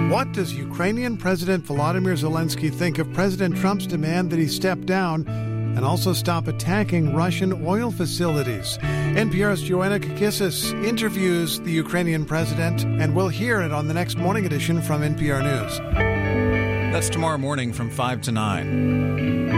What does Ukrainian President Volodymyr Zelensky think of President Trump's demand that he step down and also stop attacking Russian oil facilities? NPR's Joanna Kakissis interviews the Ukrainian president, and we'll hear it on the next morning edition from NPR News. That's tomorrow morning from 5 to 9.